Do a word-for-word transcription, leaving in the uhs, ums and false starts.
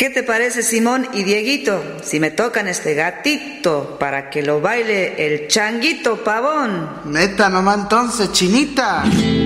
¿Qué te parece, Simón y Dieguito, si me tocan este gatito para que lo baile el changuito pavón? Neta nomás entonces, Chinita.